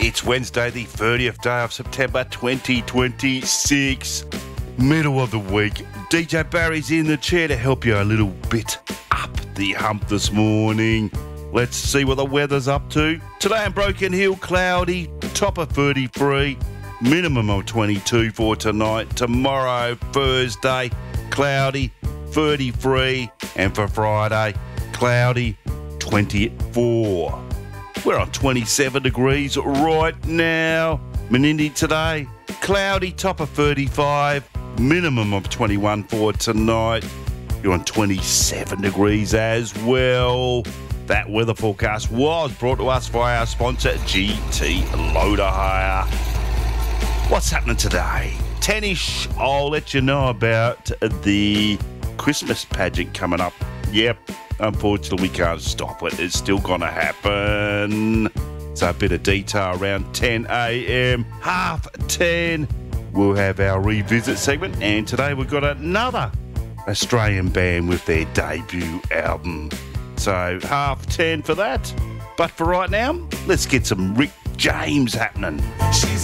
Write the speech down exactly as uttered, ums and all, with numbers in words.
It's Wednesday, the thirtieth day of September twenty twenty-six. Middle of the week. D J Barry's in the chair to help you a little bit up the hump this morning. Let's see what the weather's up to. Today in Broken Hill, cloudy, top of thirty-three, minimum of twenty-two for tonight. Tomorrow, Thursday, cloudy, thirty-three, and for Friday, cloudy, twenty-four. We're on twenty-seven degrees right now. Menindee today, cloudy, top of thirty-five, minimum of twenty-one for tonight. You're on twenty-seven degrees as well. That weather forecast was brought to us by our sponsor, G T Loader Hire. What's happening today? ten-ish, I'll let you know about the Christmas pageant coming up. Yep, unfortunately we can't stop it. It's still going to happen. So a bit of detail around ten a.m, half ten. We'll have our revisit segment, and today we've got another Australian band with their debut album. So half ten for that. But for right now, let's get some Rick James happening. She's